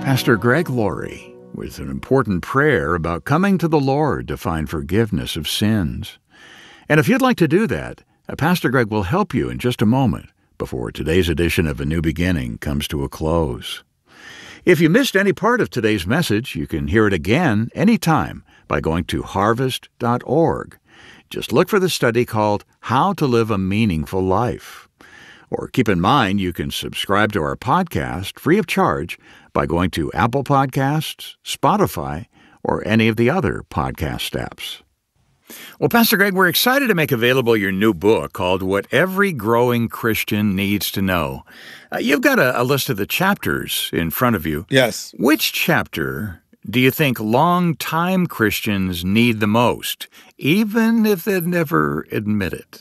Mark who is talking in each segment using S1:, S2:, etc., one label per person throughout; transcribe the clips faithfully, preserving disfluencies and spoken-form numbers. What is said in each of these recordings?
S1: Pastor Greg Laurie with an important prayer about coming to the Lord to find forgiveness of sins. And if you'd like to do that, Pastor Greg will help you in just a moment before today's edition of A New Beginning comes to a close. If you missed any part of today's message, you can hear it again anytime by going to harvest dot org. Just look for the study called How to Live a Meaningful Life. Or keep in mind you can subscribe to our podcast free of charge by going to Apple Podcasts, Spotify, or any of the other podcast apps. Well, Pastor Greg, we're excited to make available your new book called What Every Growing Christian Needs to Know. Uh, you've got a, a list of the chapters in front of you.
S2: Yes.
S1: Which chapter do you think long-time Christians need the most, even if they'd never admit it?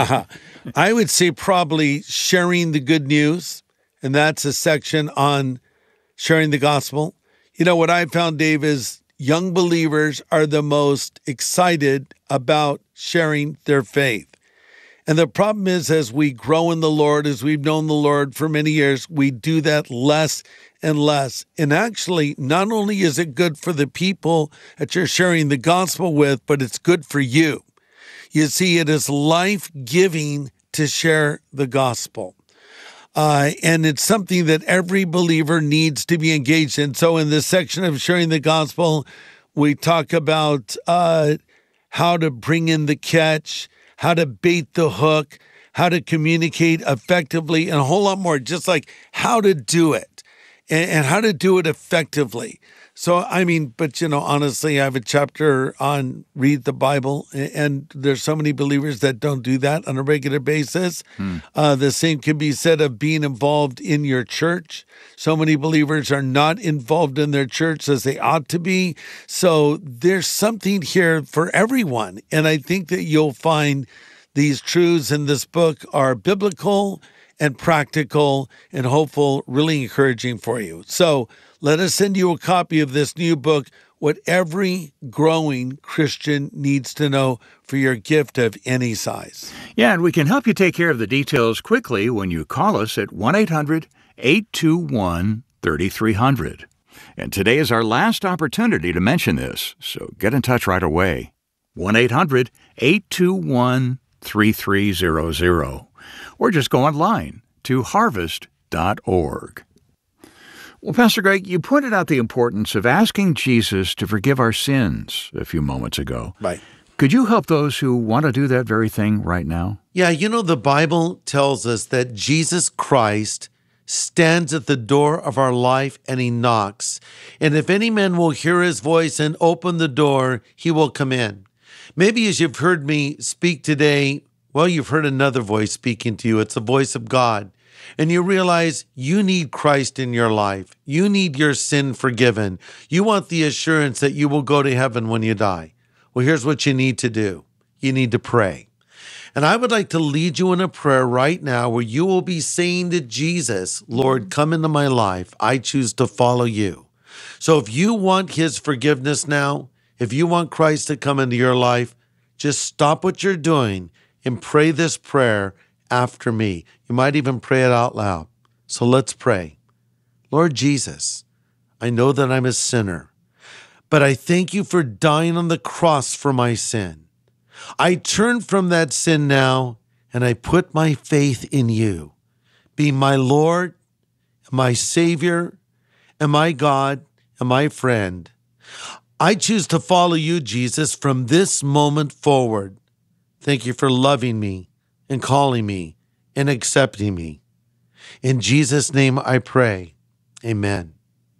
S2: I would say probably sharing the good news, and that's a section on sharing the gospel. You know, what I found, Dave, is young believers are the most excited about sharing their faith. And the problem is, as we grow in the Lord, as we've known the Lord for many years, we do that less and less. And actually, not only is it good for the people that you're sharing the gospel with, but it's good for you. You see, it is life-giving to share the gospel. Uh, and it's something that every believer needs to be engaged in. So in this section of sharing the gospel, we talk about uh, how to bring in the catch, how to bait the hook, how to communicate effectively, and a whole lot more, just like how to do it and, and how to do it effectively. So, I mean, but, you know, honestly, I have a chapter on read the Bible, and there's so many believers that don't do that on a regular basis. Hmm. Uh, the same can be said of being involved in your church. So many believers are not involved in their church as they ought to be. So there's something here for everyone. And I think that you'll find these truths in this book are biblical and practical and hopeful, really encouraging for you. So let us send you a copy of this new book, What Every Growing Christian Needs to Know, for your gift of any size.
S1: Yeah, and we can help you take care of the details quickly when you call us at one eight hundred eight two one three three zero zero. And today is our last opportunity to mention this, so get in touch right away. one eight hundred eight two one three three zero zero. Or just go online to harvest dot org. Well, Pastor Greg, you pointed out the importance of asking Jesus to forgive our sins a few moments ago.
S2: Right.
S1: Could you help those who want to do that very thing right now?
S2: Yeah, you know, the Bible tells us that Jesus Christ stands at the door of our life and he knocks. And if any man will hear his voice and open the door, he will come in. Maybe as you've heard me speak today, well, you've heard another voice speaking to you. It's the voice of God. And you realize you need Christ in your life. You need your sin forgiven. You want the assurance that you will go to heaven when you die. Well, here's what you need to do. You need to pray. And I would like to lead you in a prayer right now where you will be saying to Jesus, Lord, come into my life. I choose to follow you. So if you want his forgiveness now, if you want Christ to come into your life, just stop what you're doing and pray this prayer after me. You might even pray it out loud. So let's pray. Lord Jesus, I know that I'm a sinner, but I thank you for dying on the cross for my sin. I turn from that sin now, and I put my faith in you. Be my Lord, my Savior, and my God, and my friend. I choose to follow you, Jesus, from this moment forward. Thank you for loving me and calling me and accepting me. In Jesus' name I pray. Amen.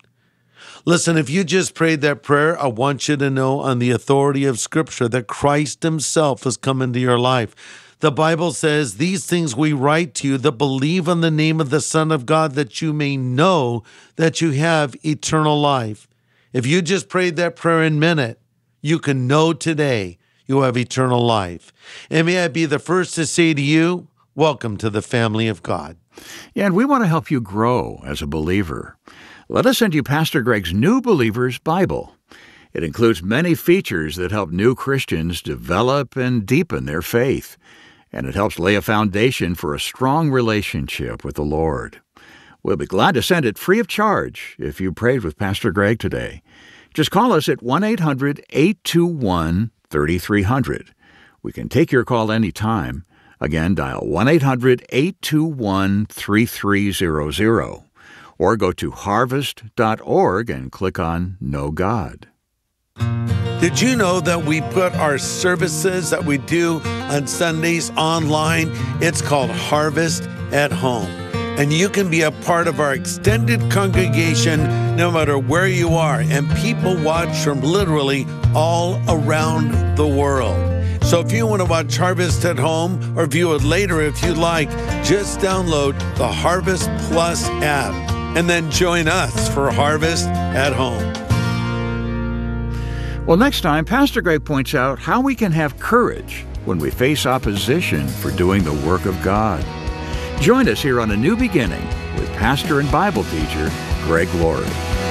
S2: Listen, if you just prayed that prayer, I want you to know on the authority of Scripture that Christ himself has come into your life. The Bible says, these things we write to you that believe on the name of the Son of God, that you may know that you have eternal life. If you just prayed that prayer in a minute, you can know today you have eternal life. And may I be the first to say to you, welcome to the family of God.
S1: Yeah, and we want to help you grow as a believer. Let us send you Pastor Greg's New Believer's Bible. It includes many features that help new Christians develop and deepen their faith, and it helps lay a foundation for a strong relationship with the Lord. We'll be glad to send it free of charge if you prayed with Pastor Greg today. Just call us at one eight hundred eight two one three three zero zero. We can take your call anytime. Again, dial one eight hundred eight two one three three zero zero or go to harvest dot org and click on Know God.
S2: Did you know that we put our services that we do on Sundays online? It's called Harvest at Home. And you can be a part of our extended congregation no matter where you are. And people watch from literally all around the world. So if you want to watch Harvest at Home or view it later if you like, just download the Harvest Plus app and then join us for Harvest at Home.
S1: Well, next time, Pastor Greg points out how we can have courage when we face opposition for doing the work of God. Join us here on A New Beginning with pastor and Bible teacher Greg Laurie.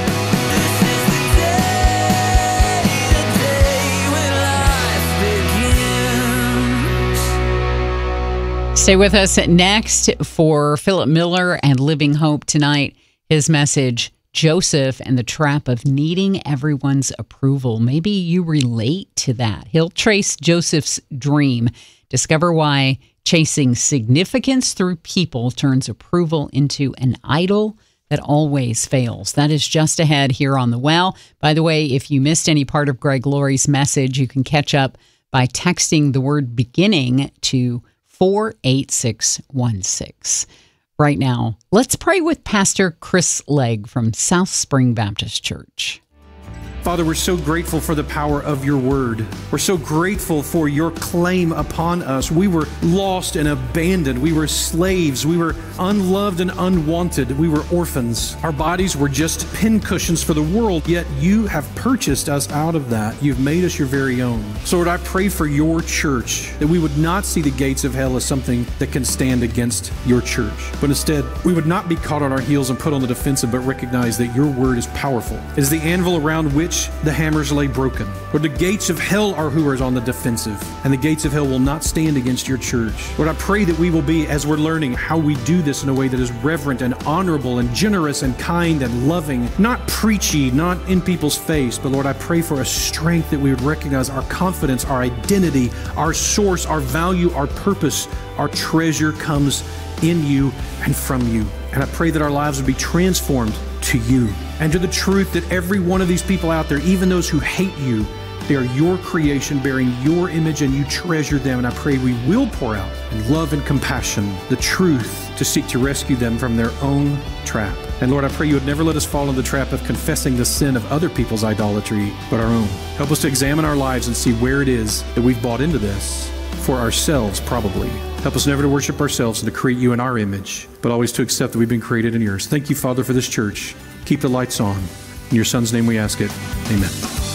S3: Stay with us next for Philip Miller and Living Hope tonight. His message, Joseph and the Trap of Needing Everyone's Approval. Maybe you relate to that. He'll trace Joseph's dream, discover why chasing significance through people turns approval into an idol that always fails. That is just ahead here on The Well. By the way, if you missed any part of Greg Laurie's message, you can catch up by texting the word beginning to four eight six one six. Right now, let's pray with Pastor Chris Legg from South Spring Baptist Church.
S4: Father, we're so grateful for the power of your word. We're so grateful for your claim upon us. We were lost and abandoned. We were slaves. We were unloved and unwanted. We were orphans. Our bodies were just pincushions for the world, yet you have purchased us out of that. You've made us your very own. So Lord, I pray for your church, that we would not see the gates of hell as something that can stand against your church, but instead we would not be caught on our heels and put on the defensive, but recognize that your word is powerful. It is the anvil around which the hammers lay broken. Lord, the gates of hell are who are on the defensive, and the gates of hell will not stand against your church. Lord, I pray that we will be, as we're learning how we do this in a way that is reverent and honorable and generous and kind and loving, not preachy, not in people's face, but Lord, I pray for a strength that we would recognize our confidence, our identity, our source, our value, our purpose, our treasure comes in you and from you. And I pray that our lives would be transformed to you and to the truth that every one of these people out there, even those who hate you, they are your creation bearing your image and you treasure them. And I pray we will pour out in love and compassion the truth to seek to rescue them from their own trap. And Lord, I pray you would never let us fall into the trap of confessing the sin of other people's idolatry, but our own. Help us to examine our lives and see where it is that we've bought into this for ourselves, probably. Help us never to worship ourselves and to create you in our image, but always to accept that we've been created in yours. Thank you, Father, for this church. Keep the lights on. In your Son's name we ask it. Amen.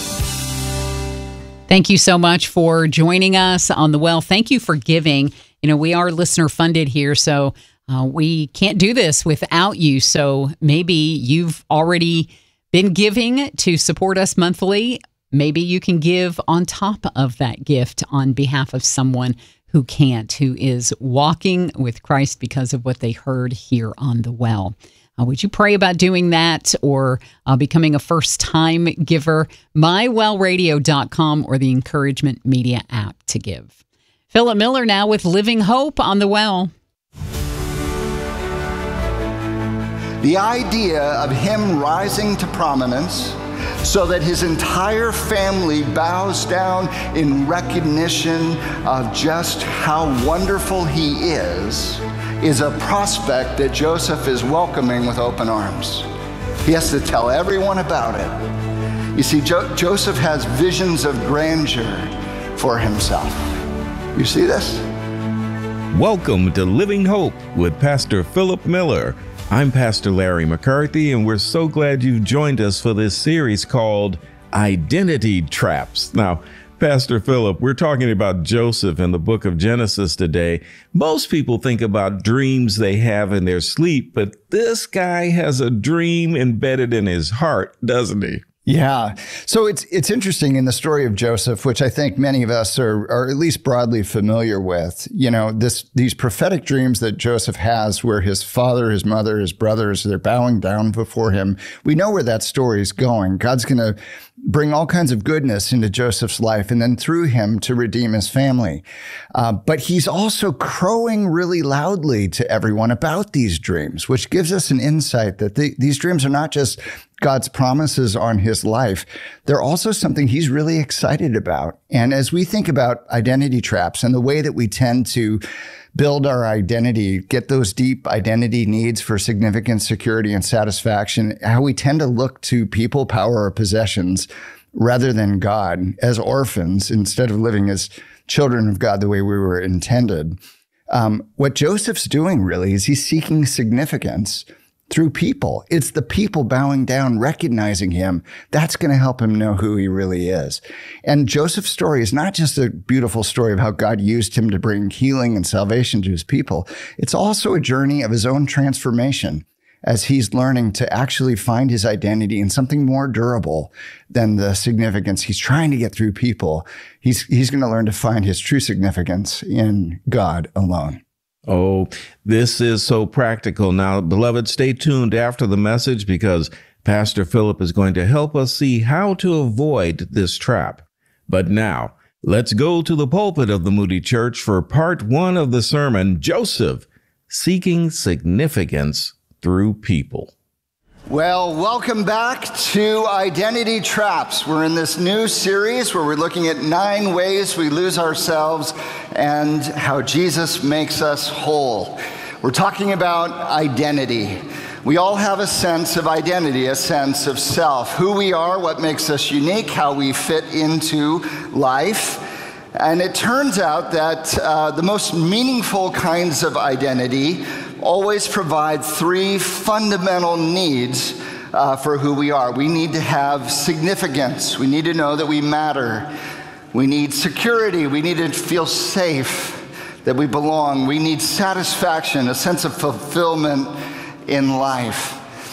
S3: Thank you so much for joining us on The Well. Thank you for giving. You know, we are listener funded here, so uh, we can't do this without you. So maybe you've already been giving to support us monthly. Maybe you can give on top of that gift on behalf of someone who can't, who is walking with Christ because of what they heard here on The Well. Uh, would you pray about doing that or uh, becoming a first-time giver? my well radio dot com or the Encouragement Media app to give. Philip Miller now with Living Hope on The Well.
S5: The idea of him rising to prominence so that his entire family bows down in recognition of just how wonderful he is, is a prospect that Joseph is welcoming with open arms. He has to tell everyone about it. You see, jo- Joseph has visions of grandeur for himself. You see this?
S6: Welcome to Living Hope with Pastor Philip Miller. I'm Pastor Larry McCarthy, and we're so glad you've joined us for this series called Identity Traps. Now, Pastor Philip, we're talking about Joseph in the book of Genesis today. Most people think about dreams they have in their sleep, but this guy has a dream embedded in his heart, doesn't he?
S5: Yeah. So it's it's interesting in the story of Joseph, which I think many of us are, are at least broadly familiar with, you know, this these prophetic dreams that Joseph has where his father, his mother, his brothers, they're bowing down before him. We know where that story is going. God's going to bring all kinds of goodness into Joseph's life and then through him to redeem his family. Uh, but he's also crowing really loudly to everyone about these dreams, which gives us an insight that the, these dreams are not just God's promises on his life. They're also something he's really excited about. And as we think about identity traps and the way that we tend to build our identity, get those deep identity needs for significance, security, and satisfaction, how we tend to look to people, power, or possessions rather than God as orphans instead of living as children of God the way we were intended. Um, what Joseph's doing really is he's seeking significance through people. It's the people bowing down, recognizing him. That's going to help him know who he really is. And Joseph's story is not just a beautiful story of how God used him to bring healing and salvation to his people. It's also a journey of his own transformation as he's learning to actually find his identity in something more durable than the significance he's trying to get through people. He's, he's going to learn to find his true significance in God alone.
S6: Oh, this is so practical. Now, beloved, stay tuned after the message because Pastor Philip is going to help us see how to avoid this trap. But now, let's go to the pulpit of the Moody Church for part one of the sermon, Joseph, Seeking Significance Through People.
S5: Well, welcome back to Identity Traps. We're in this new series where we're looking at nine ways we lose ourselves and how Jesus makes us whole. We're talking about identity. We all have a sense of identity, a sense of self, who we are, what makes us unique, how we fit into life. And it turns out that uh, the most meaningful kinds of identity always provide three fundamental needs uh, for who we are. We need to have significance. We need to know that we matter. We need security. We need to feel safe, that we belong. We need satisfaction, a sense of fulfillment in life.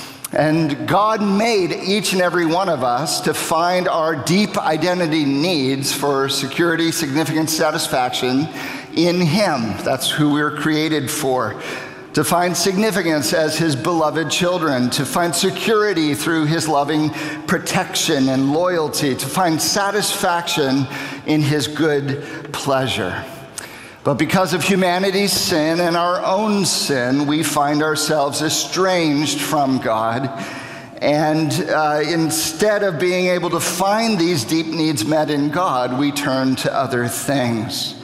S5: And God made each and every one of us to find our deep identity needs for security, significance, satisfaction in Him. That's who we're created for. To find significance as His beloved children, to find security through His loving protection and loyalty, to find satisfaction in His good pleasure. But because of humanity's sin and our own sin, we find ourselves estranged from God. And uh, instead of being able to find these deep needs met in God, we turn to other things.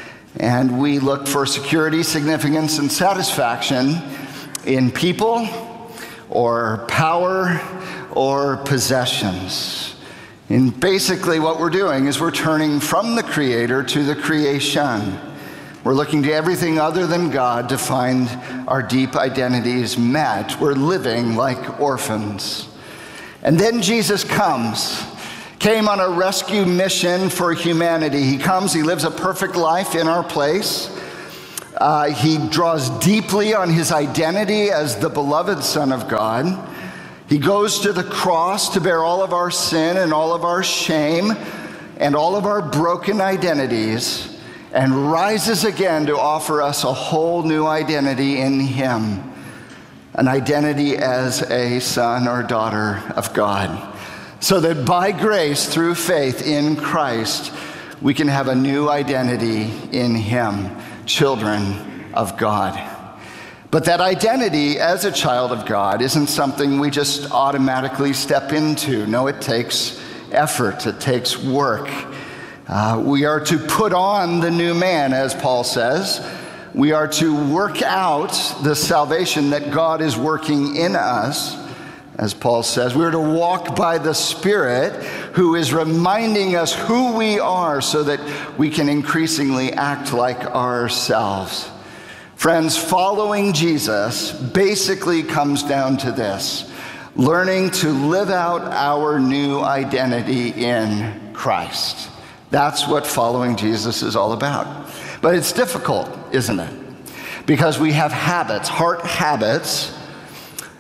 S5: And we look for security, significance, and satisfaction in people or power or possessions. And basically what we're doing is we're turning from the Creator to the creation. We're looking to everything other than God to find our deep identities met. We're living like orphans. And then Jesus comes. Came on a rescue mission for humanity. He comes, he lives a perfect life in our place. Uh, he draws deeply on his identity as the beloved Son of God. He goes to the cross to bear all of our sin and all of our shame and all of our broken identities and rises again to offer us a whole new identity in him, an identity as a son or daughter of God. So that by grace, through faith in Christ, we can have a new identity in Him, children of God. But that identity as a child of God isn't something we just automatically step into. No, it takes effort, it takes work. Uh, we are to put on the new man, as Paul says. We are to work out the salvation that God is working in us. As Paul says, we're to walk by the Spirit who is reminding us who we are so that we can increasingly act like ourselves. Friends, following Jesus basically comes down to this: learning to live out our new identity in Christ. That's what following Jesus is all about. But it's difficult, isn't it? Because we have habits, heart habits,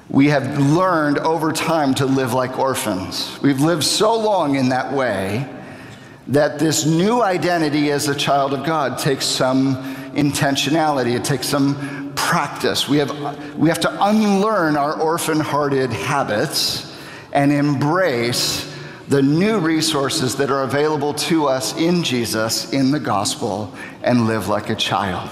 S5: we have learned over time to live like orphans. We've lived so long in that way that this new identity as a child of God takes some intentionality. It takes some practice. We have, we have to unlearn our orphan-hearted habits and embrace the new resources that are available to us in Jesus, in the gospel, and live like a child.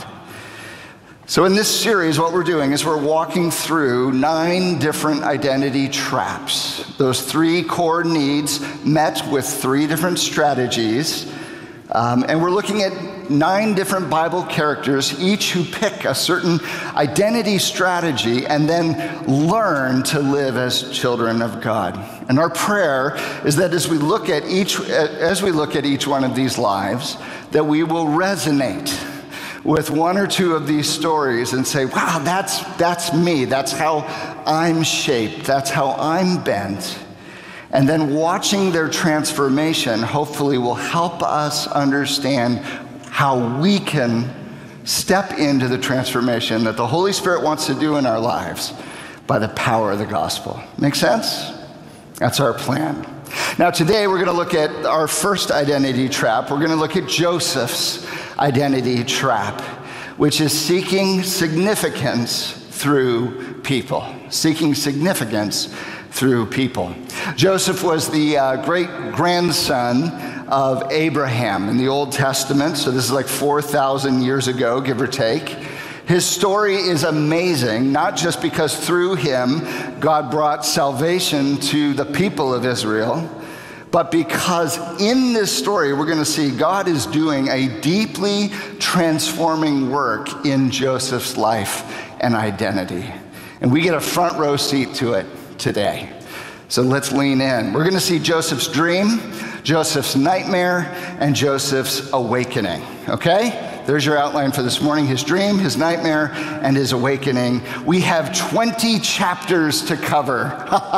S5: So in this series, what we're doing is we're walking through nine different identity traps. Those three core needs met with three different strategies. Um, and we're looking at nine different Bible characters, each who pick a certain identity strategy and then learn to live as children of God. And our prayer is that as we look at each, as we look at each one of these lives, that we will resonate with one or two of these stories and say, wow, that's, that's me. That's how I'm shaped. That's how I'm bent. And then watching their transformation hopefully will help us understand how we can step into the transformation that the Holy Spirit wants to do in our lives by the power of the gospel. Make sense? That's our plan. Now today we're going to look at our first identity trap. We're going to look at Joseph's identity trap, which is seeking significance through people. Seeking significance through people. Joseph was the uh, great-grandson of Abraham in the Old Testament, so this is like four thousand years ago, give or take. His story is amazing, not just because through him God brought salvation to the people of Israel, but because in this story we're going to see God is doing a deeply transforming work in Joseph's life and identity. And we get a front row seat to it today. So let's lean in. We're going to see Joseph's dream, Joseph's nightmare, and Joseph's awakening. Okay? There's your outline for this morning. His dream, his nightmare, and his awakening. We have twenty chapters to cover.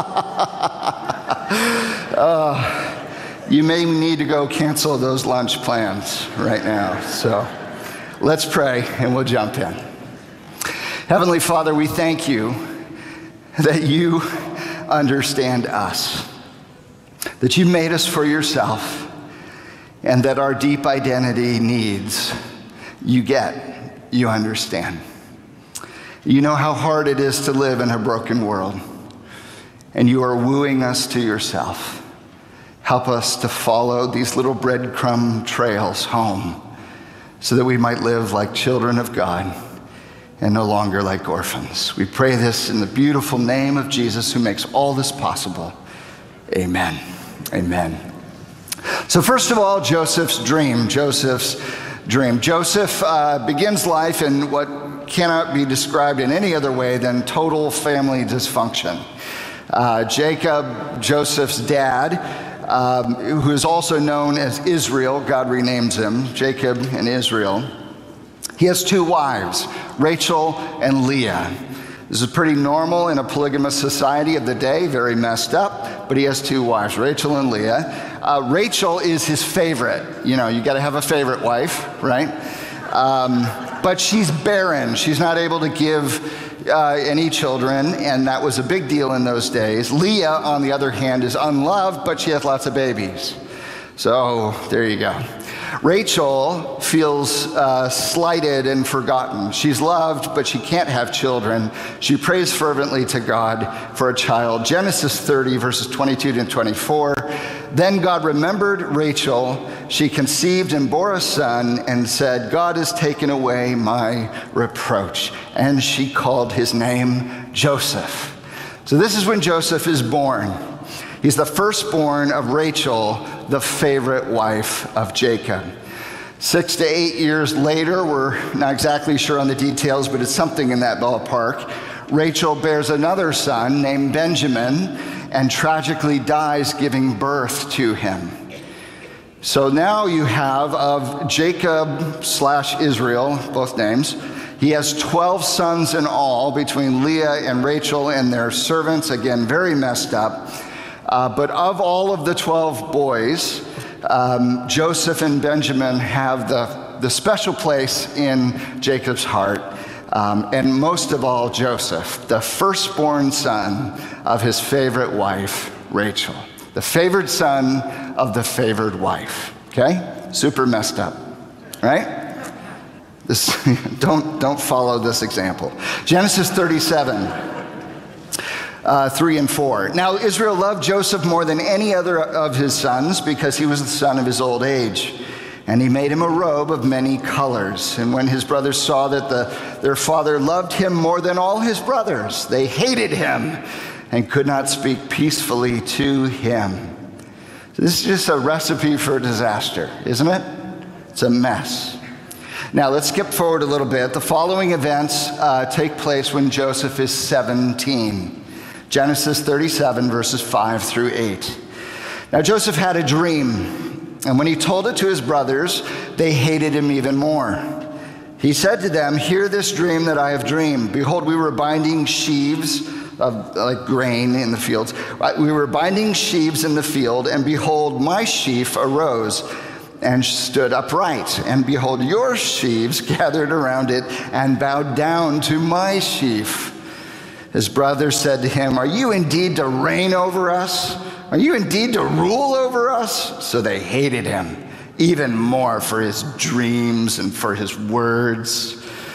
S5: uh, you may need to go cancel those lunch plans right now. So let's pray and we'll jump in. Heavenly Father, we thank you that you understand us, that you made us for yourself, and that our deep identity needs you get, you understand. You know how hard it is to live in a broken world, and you are wooing us to yourself. Help us to follow these little breadcrumb trails home so that we might live like children of God and no longer like orphans. We pray this in the beautiful name of Jesus, who makes all this possible. Amen. Amen. So first of all, Joseph's dream. Joseph's dream. Joseph uh, begins life in what cannot be described in any other way than total family dysfunction. Uh, Jacob, Joseph's dad, um, who is also known as Israel, God renames him, Jacob and Israel. He has two wives, Rachel and Leah. This is pretty normal in a polygamous society of the day, very messed up, but he has two wives, Rachel and Leah. Uh, Rachel is his favorite. You know, you got to have a favorite wife, right? Um, but she's barren. She's not able to give uh, any children, and that was a big deal in those days. Leah, on the other hand, is unloved, but she has lots of babies. So there you go. Rachel feels uh, slighted and forgotten. She's loved, but she can't have children. She prays fervently to God for a child. Genesis thirty, verses twenty-two to twenty-four. Then God remembered Rachel. She conceived and bore a son and said, God has taken away my reproach. And she called his name Joseph. So this is when Joseph is born. He's the firstborn of Rachel, the favorite wife of Jacob. Six to eight years later, we're not exactly sure on the details, but it's something in that ballpark. Rachel bears another son named Benjamin and tragically dies giving birth to him. So now you have of Jacob slash Israel, both names, he has twelve sons in all between Leah and Rachel and their servants, again, very messed up. Uh, but of all of the twelve boys, um, Joseph and Benjamin have the, the special place in Jacob's heart. Um, and most of all, Joseph, the firstborn son of his favorite wife, Rachel. The favored son of the favored wife. Okay? Super messed up. Right? This, don't, don't follow this example. Genesis thirty-seven. Uh, three and four. Now Israel loved Joseph more than any other of his sons because he was the son of his old age. And he made him a robe of many colors. And when his brothers saw that the, their father loved him more than all his brothers, they hated him and could not speak peacefully to him. So this is just a recipe for disaster, isn't it? It's a mess. Now let's skip forward a little bit. The following events uh, take place when Joseph is seventeen. Genesis thirty-seven, verses five through eight. Now Joseph had a dream, and when he told it to his brothers, they hated him even more. He said to them, "Hear this dream that I have dreamed. Behold, we were binding sheaves of like grain in the fields. We were binding sheaves in the field, and behold, my sheaf arose and stood upright. And behold, your sheaves gathered around it and bowed down to my sheaf." His brothers said to him, "Are you indeed to reign over us? Are you indeed to rule over us?" So they hated him even more for his dreams and for his words.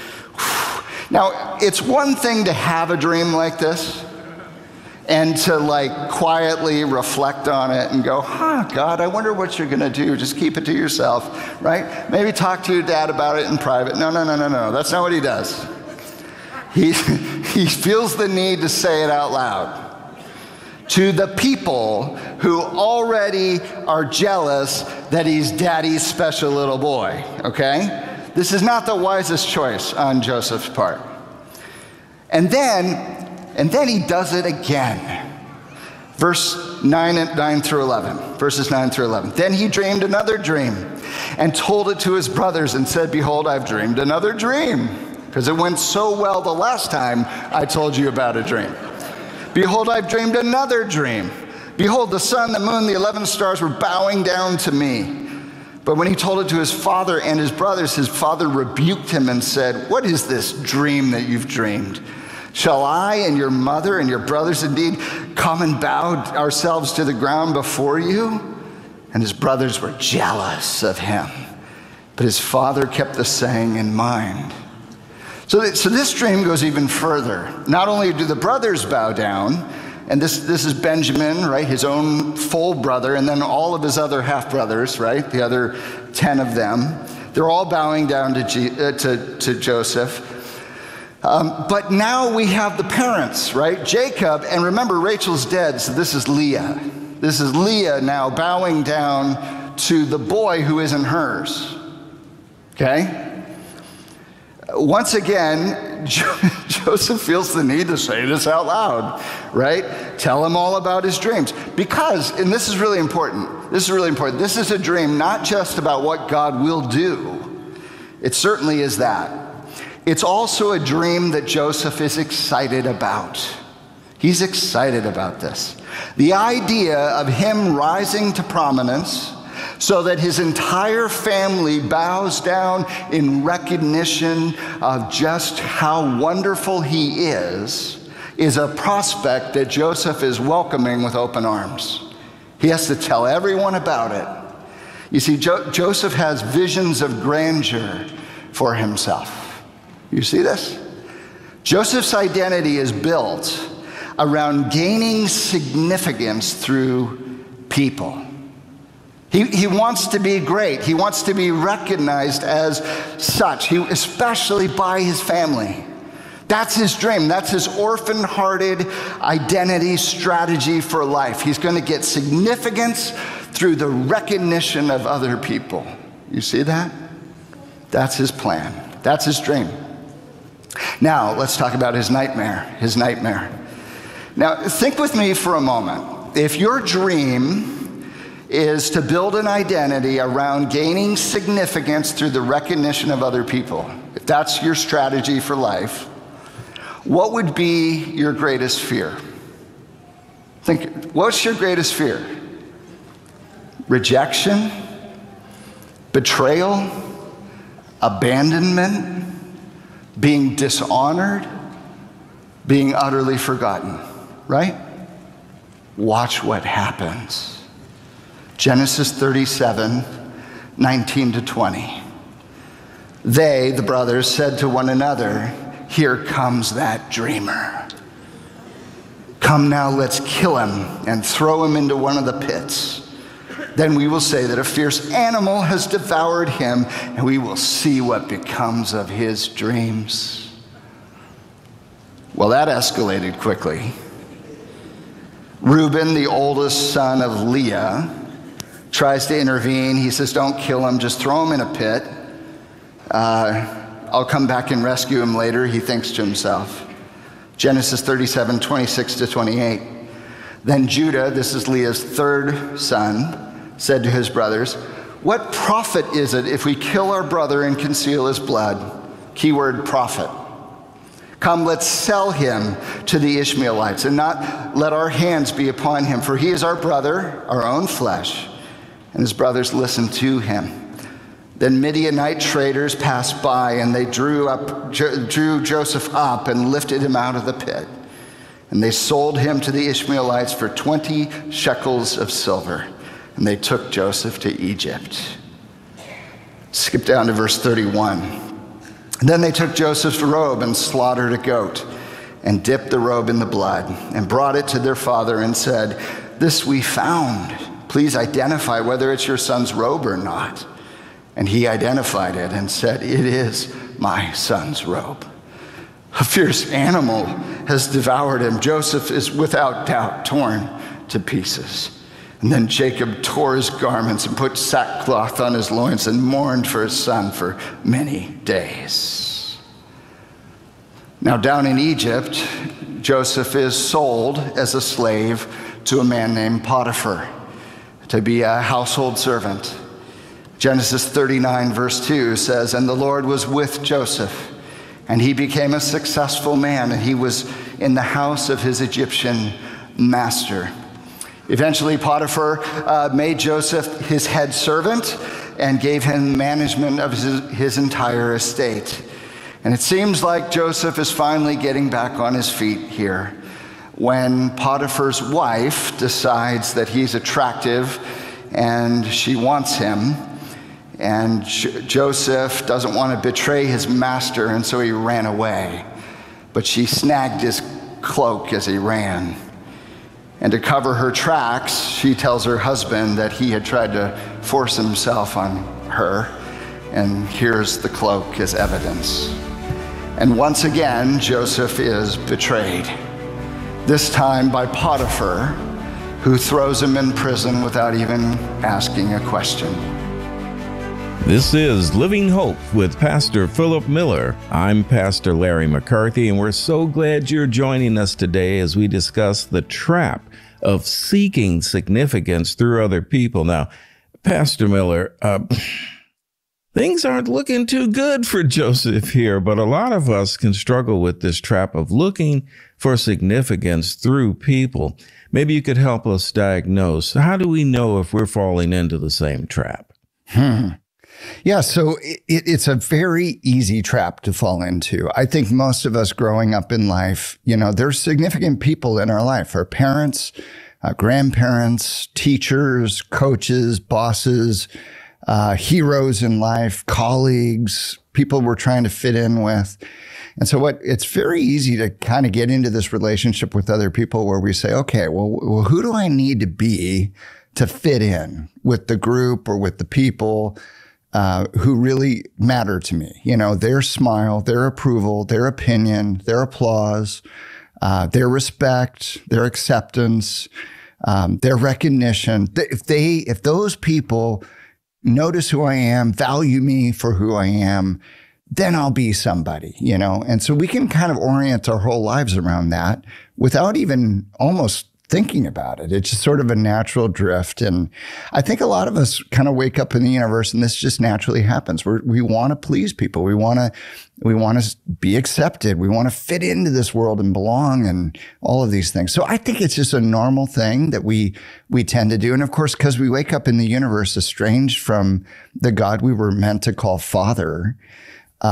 S5: Now, it's one thing to have a dream like this and to like quietly reflect on it and go, huh, God, I wonder what you're going to do. Just keep it to yourself, right? Maybe talk to your dad about it in private. No, no, no, no, no. That's not what he does. He, he feels the need to say it out loud to the people who already are jealous that he's daddy's special little boy, okay? This is not the wisest choice on Joseph's part. And then, and then he does it again. Verse nine, nine through eleven, verses nine through eleven. Then he dreamed another dream and told it to his brothers and said, "Behold, I've dreamed another dream." Because it went so well the last time I told you about a dream. "Behold, I've dreamed another dream. Behold, the sun, the moon, the eleven stars were bowing down to me." But when he told it to his father and his brothers, his father rebuked him and said, "What is this dream that you've dreamed? Shall I and your mother and your brothers indeed come and bow ourselves to the ground before you?" And his brothers were jealous of him. But his father kept the saying in mind. So, th- so this dream goes even further. Not only do the brothers bow down, and this, this is Benjamin, right, his own full brother, and then all of his other half-brothers, right, the other ten of them. They're all bowing down to, G- uh, to, to Joseph. Um, but now we have the parents, right, Jacob, and remember Rachel's dead, so this is Leah. This is Leah now bowing down to the boy who isn't hers, okay? Once again, jo- Joseph feels the need to say this out loud, right? Tell him all about his dreams. Because, and this is really important, this is really important, this is a dream not just about what God will do. It certainly is that. It's also a dream that Joseph is excited about. He's excited about this. The idea of him rising to prominence so that his entire family bows down in recognition of just how wonderful he is, is a prospect that Joseph is welcoming with open arms. He has to tell everyone about it. You see, jo- Joseph has visions of grandeur for himself. You see this? Joseph's identity is built around gaining significance through people. He, he wants to be great. He wants to be recognized as such, he, especially by his family. That's his dream. That's his orphan-hearted identity strategy for life. He's going to get significance through the recognition of other people. You see that? That's his plan. That's his dream. Now, let's talk about his nightmare. His nightmare. Now, think with me for a moment. If your dream is to build an identity around gaining significance through the recognition of other people, if that's your strategy for life, what would be your greatest fear? Think, what's your greatest fear? Rejection? Betrayal? Abandonment? being dishonored, being utterly forgotten, right? Watch what happens. Genesis thirty-seven, nineteen to twenty. They, the brothers, said to one another, "Here comes that dreamer. Come now, let's kill him and throw him into one of the pits. Then we will say that a fierce animal has devoured him, and we will see what becomes of his dreams." Well, that escalated quickly. Reuben, the oldest son of Leah, tries to intervene. He says, "Don't kill him, just throw him in a pit. Uh, I'll come back and rescue him later," he thinks to himself. Genesis thirty-seven, twenty-six to twenty-eight. Then Judah, this is Leah's third son, said to his brothers, "What profit is it if we kill our brother and conceal his blood?" Keyword profit. "Come, let's sell him to the Ishmaelites and not let our hands be upon him, for he is our brother, our own flesh." And his brothers listened to him. Then Midianite traders passed by, and they drew up, drew Joseph up and lifted him out of the pit. And they sold him to the Ishmaelites for twenty shekels of silver. And they took Joseph to Egypt. Skip down to verse thirty-one. And then they took Joseph's robe and slaughtered a goat and dipped the robe in the blood and brought it to their father and said, "This we found. Please identify whether it's your son's robe or not." And he identified it and said, "It is my son's robe. A fierce animal has devoured him. Joseph is without doubt torn to pieces." And then Jacob tore his garments and put sackcloth on his loins and mourned for his son for many days. Now down in Egypt, Joseph is sold as a slave to a man named Potiphar to be a household servant. Genesis thirty-nine verse two says, "And the Lord was with Joseph, and he became a successful man, and he was in the house of his Egyptian master." Eventually, Potiphar uh, made Joseph his head servant and gave him management of his, his entire estate. And it seems like Joseph is finally getting back on his feet here when Potiphar's wife decides that he's attractive and she wants him. And J- Joseph doesn't want to betray his master, and so he ran away. But she snagged his cloak as he ran. And to cover her tracks, she tells her husband that he had tried to force himself on her. And here's the cloak as evidence. And once again, Joseph is betrayed. This time by Potiphar, who throws him in prison without even asking a question.
S6: This is Living Hope with Pastor Philip Miller. I'm Pastor Larry McCarthy, and we're so glad you're joining us today as we discuss the trap of seeking significance through other people. Now, Pastor Miller, uh, things aren't looking too good for Joseph here, but a lot of us can struggle with this trap of looking for significance through people. Maybe you could help us diagnose. How do we know if we're falling into the same trap?
S5: Hmm. Yeah, so it, it's a very easy trap to fall into. I think most of us growing up in life, you know, there's significant people in our life, our parents, uh, grandparents, teachers, coaches, bosses, uh, heroes in life, colleagues, people we're trying to fit in with. And so what it's very easy to kind of get into this relationship with other people where we say, okay, well, well, who do I need to be to fit in with the group or with the people Uh, who really matter to me? You know, their smile, their approval, their opinion, their applause, uh, their respect, their acceptance, um, their recognition. If they, if those people notice who I am, value me for who I am, then I'll be somebody, you know? And so we can kind of orient our whole lives around that without even almost thinking about it. It's just sort of a natural drift. And I think a lot of us kind of wake up in the universe and this just naturally happens. We're, we want to please people. We want to, we want to be accepted. We want to fit into this world and belong and all of these things. So I think it's just a normal thing that we, we tend to do. And of course, because we wake up in the universe estranged from the God we were meant to call Father, um,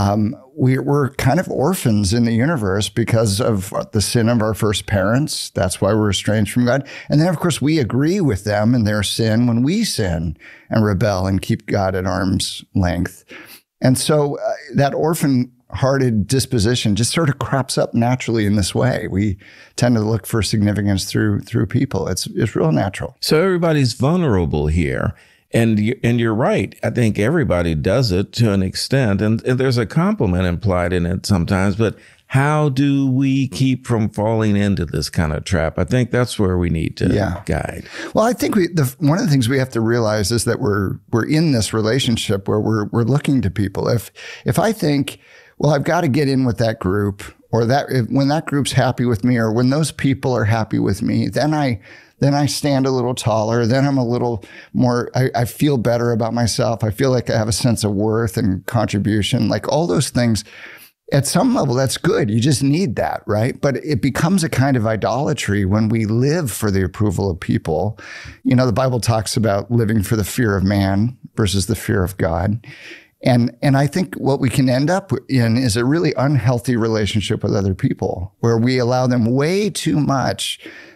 S5: we, we're kind of orphans in the universe because of the sin of our first parents. That's why we're estranged from God. And then, of course, we agree with them in their sin when we sin and rebel and keep God at arm's length. And so uh, that orphan-hearted disposition just sort of crops up naturally in this way. We tend to look for significance through through people. It's it's real natural.
S6: So everybody's vulnerable here. And you, and you're right. I think everybody does it to an extent. And, and there's a compliment implied in it sometimes. But how do we keep from falling into this kind of trap? I think that's where we need to yeah. guide.
S5: Well, I think we, the, one of the things we have to realize is that we're we're in this relationship where we're we're looking to people. If if I think, well, I've got to get in with that group, or that if, when that group's happy with me, or when those people are happy with me, then I then I stand a little taller. Then I'm a little more, I, I feel better about myself. I feel like I have a sense of worth and contribution, like all those things. At some level, that's good. You just need that, right? But it becomes a kind of idolatry when we live for the approval of people. You know, the Bible talks about living for the fear of man versus the fear of God. And and I think what we can end up in is a really unhealthy relationship with other people, where we allow them way too much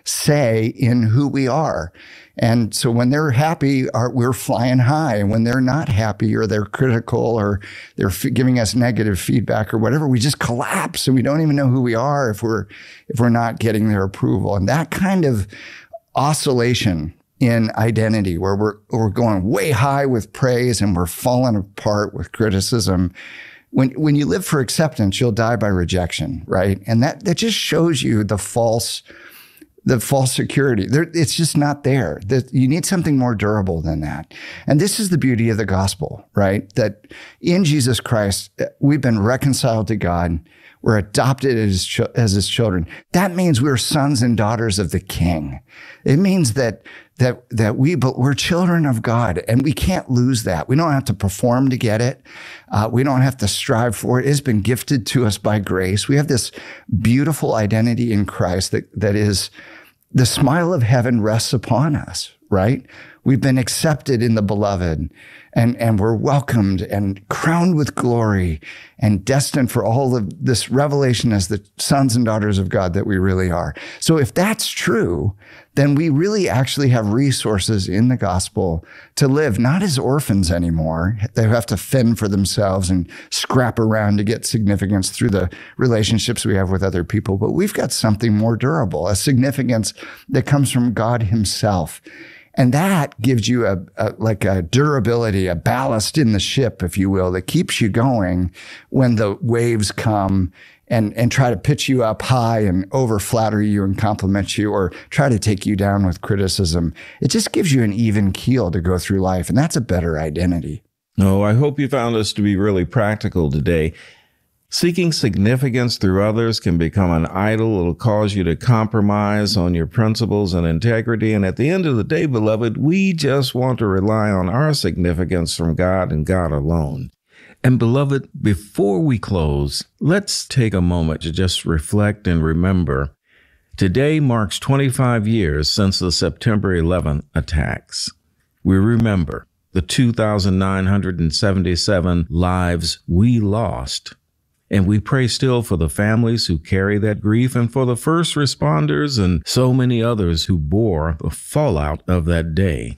S5: say in who we are. And so when they're happy, our, we're flying high. And when they're not happy, or they're critical, or they're f- giving us negative feedback or whatever, we just collapse and we don't even know who we are if we're if we're not getting their approval. And that kind of oscillation in identity, where we're we're going way high with praise and we're falling apart with criticism. When when you live for acceptance, you'll die by rejection, right? And that that just shows you the false the false security. There, it's just not there. That you need something more durable than that. And this is the beauty of the gospel, right? That in Jesus Christ, we've been reconciled to God. We're adopted as, ch- as his children. That means we're sons and daughters of the King. It means that that that we but we're children of God, and we can't lose that. We don't have to perform to get it. Uh, we don't have to strive for it. It's been gifted to us by grace. We have this beautiful identity in Christ that that is the smile of heaven rests upon us, right? We've been accepted in the beloved, and, and we're welcomed and crowned with glory and destined for all of this revelation as the sons and daughters of God that we really are. So if that's true, then we really actually have resources in the gospel to live not as orphans anymore. They have to fend for themselves and scrap around to get significance through the relationships we have with other people. But we've got something more durable, a significance that comes from God himself. And that gives you a, a like a durability, a ballast in the ship, if you will, that keeps you going when the waves come and, and try to pitch you up high and over flatter you and compliment you, or try to take you down with criticism. It just gives you an even keel to go through life. And that's a better identity.
S6: Oh, I hope you found us to be really practical today. Seeking significance through others can become an idol. It'll cause you to compromise on your principles and integrity. And at the end of the day, beloved, we just want to rely on our significance from God and God alone. And beloved, before we close, let's take a moment to just reflect and remember. Today marks twenty-five years since the September eleventh attacks. We remember the two thousand nine hundred seventy-seven lives we lost. And we pray still for the families who carry that grief, and for the first responders and so many others who bore the fallout of that day.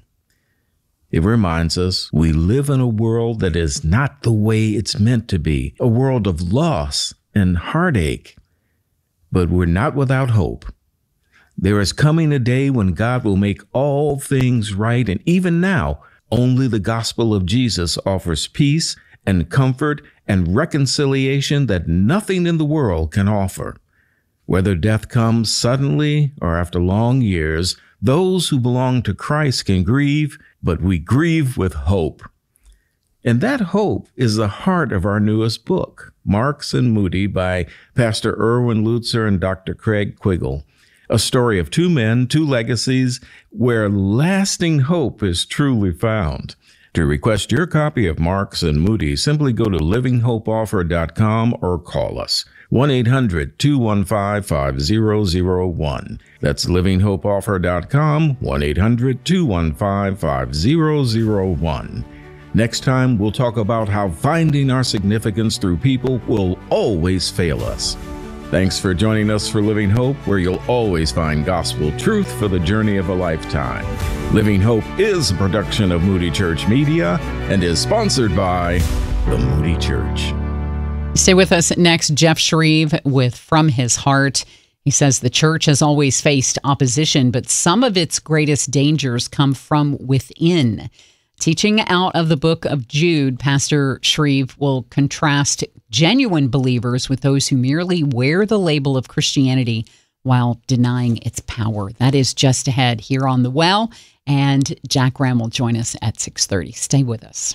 S6: It reminds us we live in a world that is not the way it's meant to be, a world of loss and heartache. But we're not without hope. There is coming a day when God will make all things right, and even now, only the gospel of Jesus offers peace and comfort and reconciliation that nothing in the world can offer. Whether death comes suddenly or after long years, those who belong to Christ can grieve, but we grieve with hope. And that hope is the heart of our newest book, Marks and Moody, by Pastor Erwin Lutzer and Doctor Craig Quiggle, a story of two men, two legacies, where lasting hope is truly found. To request your copy of Marks and Moody, simply go to living hope offer dot com or call us, one eight hundred two one five five zero zero one. That's living hope offer dot com, one eight hundred two one five five zero zero one. Next time, we'll talk about how finding our significance through people will always fail us. Thanks for joining us for Living Hope, where you'll always find gospel truth for the journey of a lifetime. Living Hope is a production of Moody Church Media and is sponsored by the Moody Church.
S3: Stay with us next. Jeff Shreve with From His Heart. He says the church has always faced opposition, but some of its greatest dangers come from within. Teaching out of the book of Jude, Pastor Shreve will contrast genuine believers with those who merely wear the label of Christianity while denying its power. That is just ahead here on The Well, and Jack Graham will join us at six thirty. Stay with us.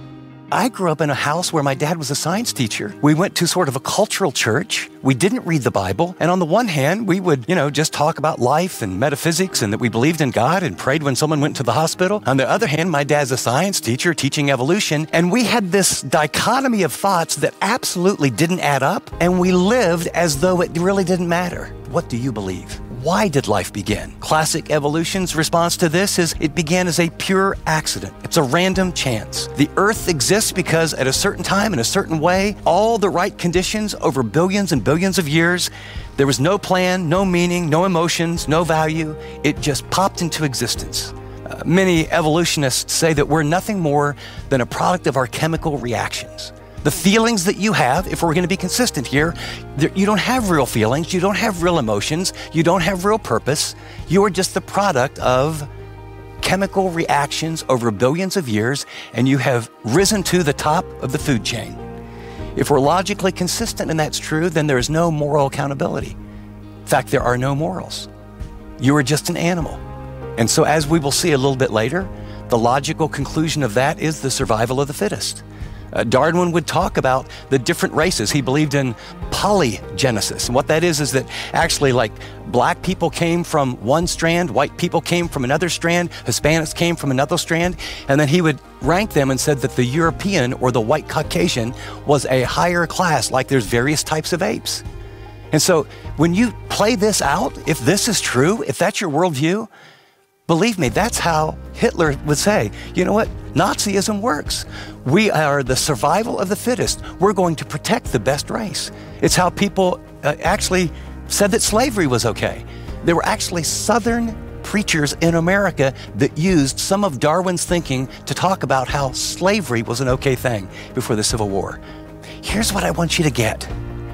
S7: I grew up in a house where my dad was a science teacher. We went to sort of a cultural church. We didn't read the Bible. And on the one hand, we would, you know, just talk about life and metaphysics and that we believed in God and prayed when someone went to the hospital. On the other hand, my dad's a science teacher teaching evolution. And we had this dichotomy of thoughts that absolutely didn't add up. And we lived as though it really didn't matter. What do you believe? Why did life begin? Classic evolution's response to this is it began as a pure accident. It's a random chance. The earth exists because at a certain time, in a certain way, all the right conditions over billions and billions of years, there was no plan, no meaning, no emotions, no value. It just popped into existence. Uh, many evolutionists say that we're nothing more than a product of our chemical reactions. The feelings that you have, if we're going to be consistent here, you don't have real feelings, you don't have real emotions, you don't have real purpose. You are just the product of chemical reactions over billions of years, and you have risen to the top of the food chain. If we're logically consistent and that's true, then there is no moral accountability. In fact, there are no morals. You are just an animal. And so as we will see a little bit later, the logical conclusion of that is the survival of the fittest. Uh, Darwin would talk about the different races. He believed in polygenesis. And what that is, is that actually like black people came from one strand, white people came from another strand, Hispanics came from another strand. And then he would rank them and said that the European or the white Caucasian was a higher class, like there's various types of apes. And so when you play this out, if this is true, if that's your worldview, believe me, that's how Hitler would say, you know what? Nazism works. We are the survival of the fittest. We're going to protect the best race. It's how people uh, actually said that slavery was okay. There were actually Southern preachers in America that used some of Darwin's thinking to talk about how slavery was an okay thing before the Civil War. Here's what I want you to get.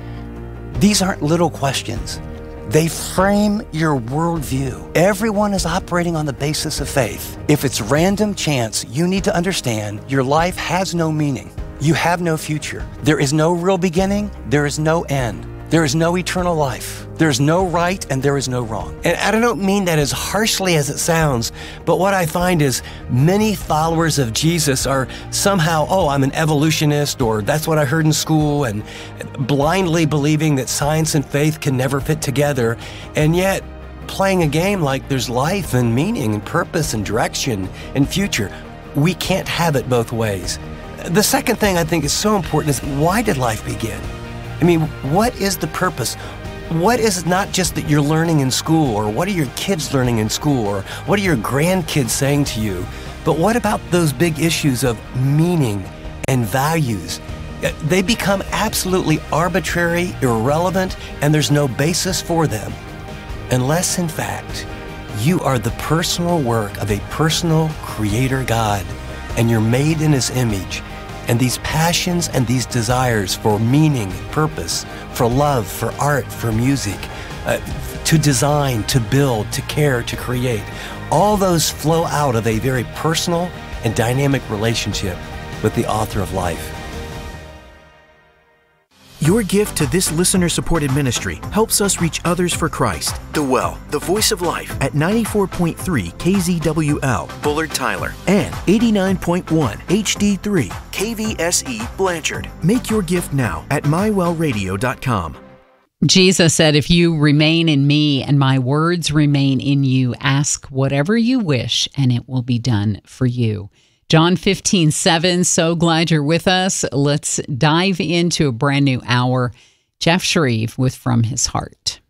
S7: These aren't little questions. They frame your worldview. Everyone is operating on the basis of faith. If it's random chance, you need to understand your life has no meaning. You have no future. There is no real beginning. There is no end. There is no eternal life. There is no right and there is no wrong. And I don't mean that as harshly as it sounds, but what I find is many followers of Jesus are somehow, oh, I'm an evolutionist, or that's what I heard in school, and blindly believing that science and faith can never fit together, and yet playing a game like there's life and meaning and purpose and direction and future. We can't have it both ways. The second thing I think is so important is, why did life begin? I mean, what is the purpose? What is not just that you're learning in school, or what are your kids learning in school, or what are your grandkids saying to you? But what about those big issues of meaning and values? They become absolutely arbitrary, irrelevant, and there's no basis for them. Unless, in fact, you are the personal work of a personal creator God, and you're made in His image. And these passions and these desires for meaning, purpose, for love, for art, for music, uh, to design, to build, to care, to create, all those flow out of a very personal and dynamic relationship with the author of life.
S8: Your gift to this listener-supported ministry helps us reach others for Christ. The Well, the voice of life, at ninety-four point three K Z W L, Bullard Tyler, and eighty-nine point one H D three K V S E, Blanchard. Make your gift now at my well radio dot com.
S3: Jesus said, if you remain in me and my words remain in you, ask whatever you wish and it will be done for you. John fifteen seven, so glad you're with us. Let's dive into a brand new hour. Jeff Shreve with From His Heart.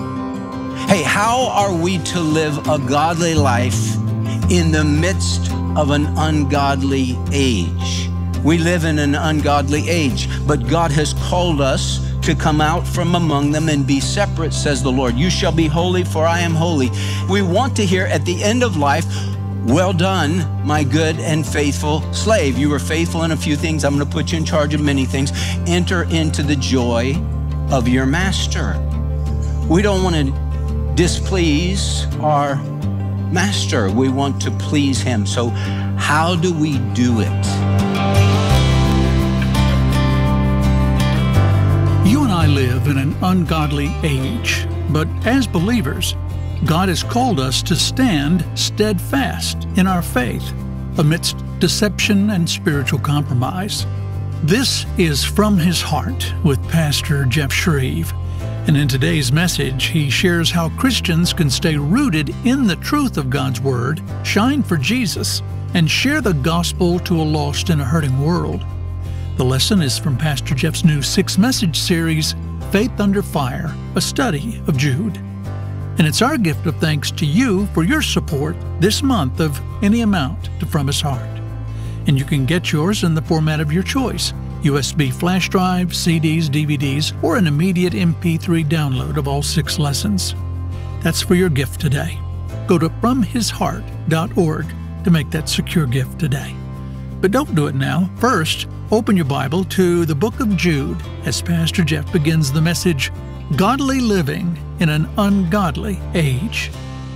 S9: Hey, how are we to live a godly life in the midst of an ungodly age. We live in an ungodly age, but God has called us to come out from among them and be separate, says the Lord. You shall be holy, for I am holy. We want to hear at the end of life, well done, my good and faithful slave. You were faithful in a few things. I'm going to put you in charge of many things. Enter into the joy of your master. We don't want to displease our master. We want to please him. So how do we do it?
S10: You and I live in an ungodly age, but as believers, God has called us to stand steadfast in our faith amidst deception and spiritual compromise. This is From His Heart with Pastor Jeff Shreve. And in today's message, he shares how Christians can stay rooted in the truth of God's Word, shine for Jesus, and share the gospel to a lost and a hurting world. The lesson is from Pastor Jeff's new six-message series, Faith Under Fire, a study of Jude. And it's our gift of thanks to you for your support this month of any amount to From His Heart. And you can get yours in the format of your choice, U S B flash drive, C Ds, D V Ds, or an immediate M P three download of all six lessons. That's for your gift today. Go to from his heart dot org to make that secure gift today. But don't do it now. First, open your Bible to the book of Jude as Pastor Jeff begins the message, Godly Living in an Ungodly Age.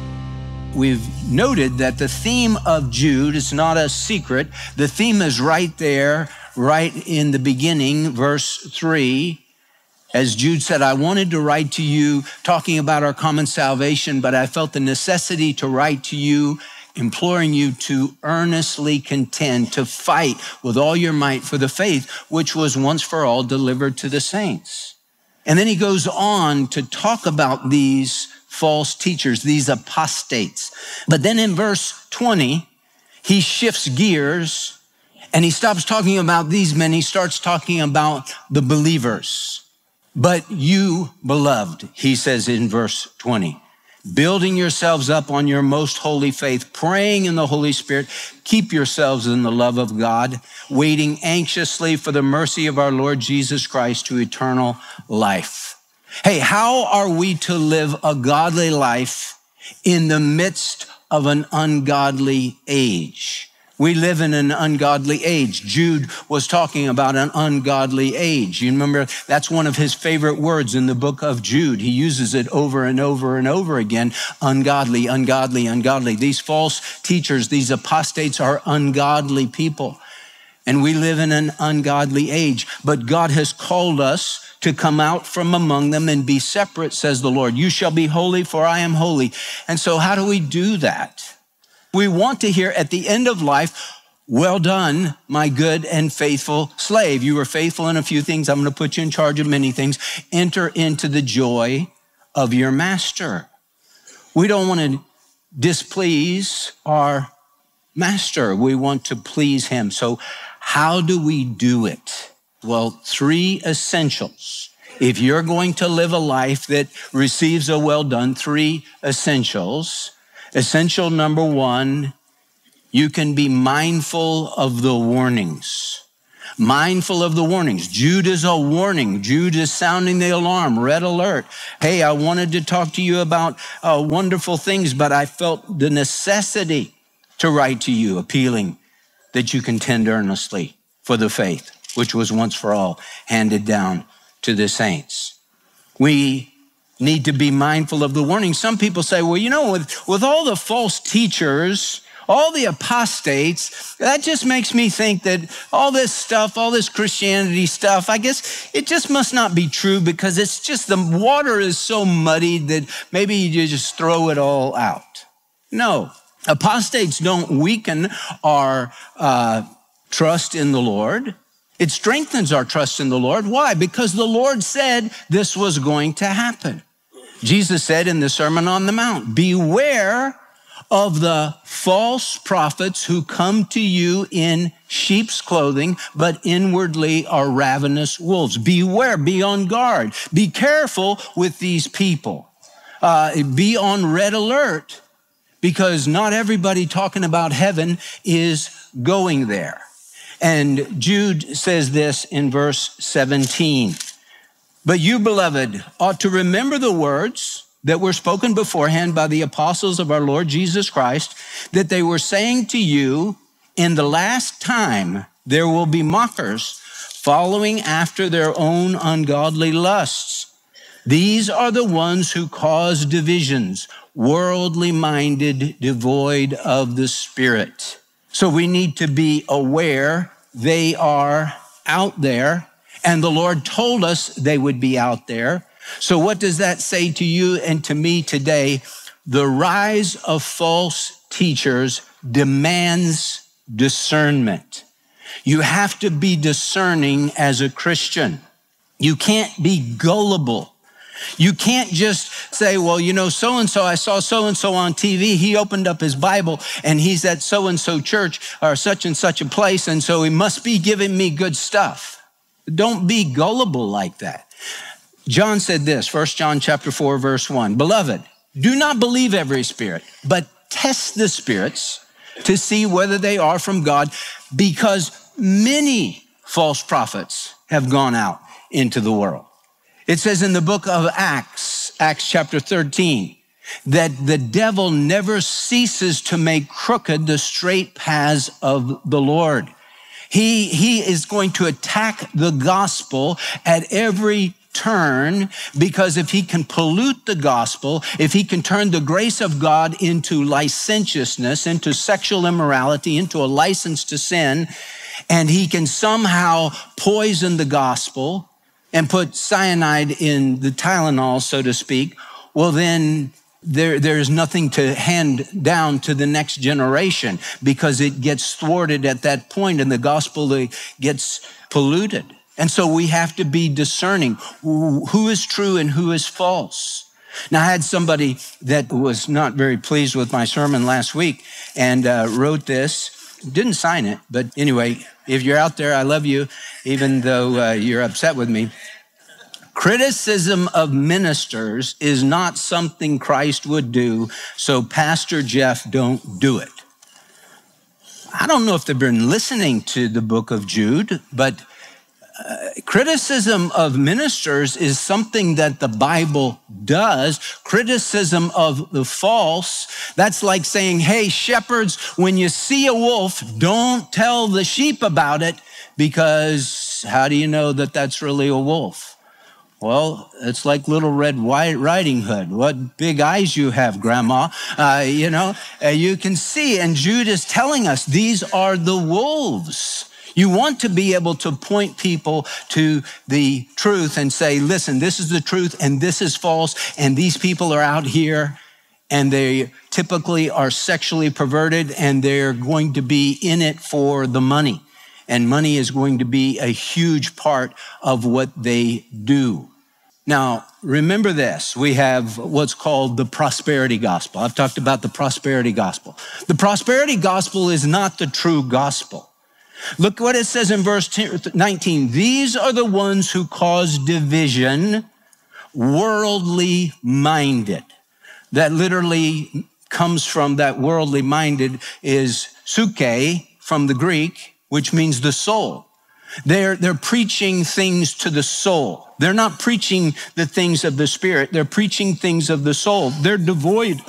S9: We've noted that the theme of Jude is not a secret. The theme is right there, right in the beginning, verse three. As Jude said, I wanted to write to you talking about our common salvation, but I felt the necessity to write to you, imploring you to earnestly contend, to fight with all your might for the faith which was once for all delivered to the saints. And then he goes on to talk about these false teachers, these apostates. But then in verse twenty, he shifts gears and he stops talking about these men. He starts talking about the believers. But you, beloved, he says in verse twenty, building yourselves up on your most holy faith, praying in the Holy Spirit, keep yourselves in the love of God, waiting anxiously for the mercy of our Lord Jesus Christ to eternal life. Hey, how are we to live a godly life in the midst of an ungodly age? We live in an ungodly age. Jude was talking about an ungodly age. You remember, that's one of his favorite words in the book of Jude. He uses it over and over and over again. Ungodly, ungodly, ungodly. These false teachers, these apostates are ungodly people. And we live in an ungodly age. But God has called us to come out from among them and be separate, says the Lord. You shall be holy, for I am holy. And so how do we do that? We want to hear at the end of life, well done, my good and faithful slave. You were faithful in a few things. I'm going to put you in charge of many things. Enter into the joy of your master. We don't want to displease our master. We want to please him. So how do we do it? Well, three essentials. If you're going to live a life that receives a well done, three essentials. Essential number one, you can be mindful of the warnings. Mindful of the warnings. Jude is a warning. Jude is sounding the alarm, red alert. Hey, I wanted to talk to you about uh, wonderful things, but I felt the necessity to write to you, appealing that you contend earnestly for the faith, which was once for all handed down to the saints. We need to be mindful of the warning. Some people say, well, you know, with, with all the false teachers, all the apostates, that just makes me think that all this stuff, all this Christianity stuff, I guess it just must not be true because it's just the water is so muddied that maybe you just throw it all out. No, apostates don't weaken our uh, trust in the Lord. It strengthens our trust in the Lord. Why? Because the Lord said this was going to happen. Jesus said in the Sermon on the Mount, beware of the false prophets who come to you in sheep's clothing, but inwardly are ravenous wolves. Beware, be on guard. Be careful with these people. Uh, be on red alert because not everybody talking about heaven is going there. And Jude says this in verse seventeen. But you, beloved, ought to remember the words that were spoken beforehand by the apostles of our Lord Jesus Christ, that they were saying to you, in the last time there will be mockers following after their own ungodly lusts. These are the ones who cause divisions, worldly minded, devoid of the Spirit. So we need to be aware they are out there, and the Lord told us they would be out there. So what does that say to you and to me today? The rise of false teachers demands discernment. You have to be discerning as a Christian. You can't be gullible. You can't just say, well, you know, so-and-so, I saw so-and-so on T V. He opened up his Bible and he's at so-and-so church or such and such a place, and so he must be giving me good stuff. Don't be gullible like that. John said this, First John chapter four, verse one, beloved, do not believe every spirit, but test the spirits to see whether they are from God, because many false prophets have gone out into the world. It says in the book of Acts, Acts chapter thirteen, that the devil never ceases to make crooked the straight paths of the Lord. He, he is going to attack the gospel at every turn, because if he can pollute the gospel, if he can turn the grace of God into licentiousness, into sexual immorality, into a license to sin, and he can somehow poison the gospel and put cyanide in the Tylenol, so to speak, well, then there, there's nothing to hand down to the next generation, because it gets thwarted at that point and the gospel gets polluted. And so we have to be discerning who is true and who is false. Now, I had somebody that was not very pleased with my sermon last week and uh, wrote this. Didn't sign it, but anyway, if you're out there, I love you, even though uh, you're upset with me. Criticism of ministers is not something Christ would do, so Pastor Jeff, don't do it. I don't know if they've been listening to the book of Jude, but uh, criticism of ministers is something that the Bible does. Criticism of the false, that's like saying, hey, shepherds, when you see a wolf, don't tell the sheep about it, because how do you know that that's really a wolf? Well, it's like Little Red Riding Hood. What big eyes you have, Grandma. Uh, you know, uh, you can see, and Jude is telling us these are the wolves. You want to be able to point people to the truth and say, listen, this is the truth and this is false, and these people are out here and they typically are sexually perverted and they're going to be in it for the money. And money is going to be a huge part of what they do. Now, remember this. We have what's called the prosperity gospel. I've talked about the prosperity gospel. The prosperity gospel is not the true gospel. Look what it says in verse nineteen. These are the ones who cause division, worldly minded. That literally comes from that worldly minded is suke from the Greek, which means the soul. They're, they're preaching things to the soul. They're not preaching the things of the spirit. They're preaching things of the soul. They're devoid